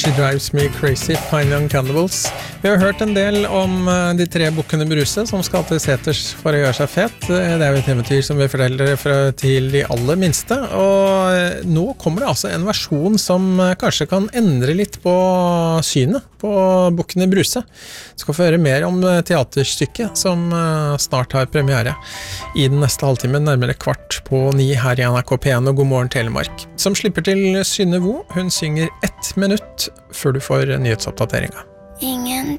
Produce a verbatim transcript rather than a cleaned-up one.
She Drives Me Crazy, Fine Young Cannibals. Vi har hørt en del om de tre bukkene Bruse som skal til seters for å gjøre seg fet. Det er jo et eventyr som vi forteller fra til de aller minste, og nå kommer det altså en versjon som kanskje kan endre litt på synet på bukkene Bruse. Vi skal få høre mer om teaterstykket som snart har premiere i den neste halvtimen, nærmere kvart på ni her i N R K P en og God morgen Telemark. Som slipper til Synne Vo, hun synger ett minutt før du får nyhetsoppdateringa. Ingen